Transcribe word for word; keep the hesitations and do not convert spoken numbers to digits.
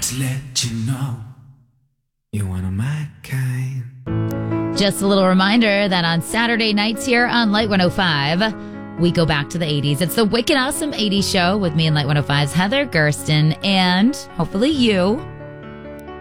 to let you know you're one of my kind. Just a little reminder that on Saturday nights here on Light one oh five, we go back to the eighties. It's the Wicked Awesome eighties show with me and Light one oh five's Heather Gersten and hopefully you.